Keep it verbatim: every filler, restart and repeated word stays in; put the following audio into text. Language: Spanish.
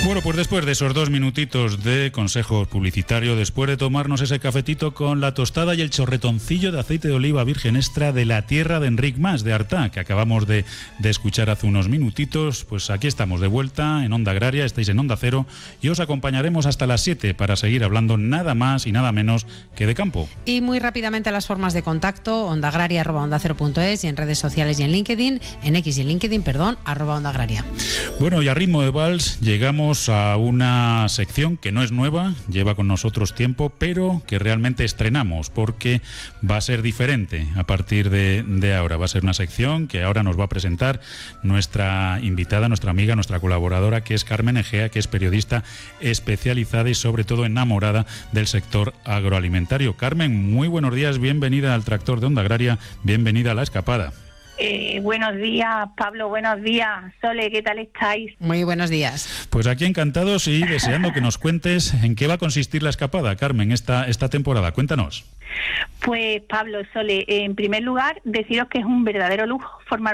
Bueno, pues después de esos dos minutitos de consejo publicitario, después de tomarnos ese cafetito con la tostada y el chorretoncillo de aceite de oliva virgen extra de la tierra de Enric Mas, de Artà, que acabamos de, de escuchar hace unos minutitos, pues aquí estamos de vuelta en Onda Agraria, estáis en Onda Cero y os acompañaremos hasta las siete para seguir hablando nada más y nada menos que de campo. Y muy rápidamente las formas de contacto: ondaagraria arroba onda cero punto es, y en redes sociales y en LinkedIn, en X y en LinkedIn, perdón, arroba Onda Agraria. Bueno, y a ritmo de vals llegamos a una sección que no es nueva, lleva con nosotros tiempo, pero que realmente estrenamos porque va a ser diferente a partir de, de ahora. Va a ser una sección que ahora nos va a presentar nuestra invitada, nuestra amiga, nuestra colaboradora, que es Carmen Egea, que es periodista especializada y sobre todo enamorada del sector agroalimentario. Carmen, muy buenos días, bienvenida al Tractor de Onda Agraria, bienvenida a La Escapada. Eh, buenos días, Pablo, buenos días. Sole, ¿qué tal estáis? Muy buenos días. Pues aquí encantados y deseando que nos cuentes en qué va a consistir La Escapada, Carmen, esta, esta temporada. Cuéntanos. Pues, Pablo, Sole, en primer lugar, deciros que es un verdadero lujo formar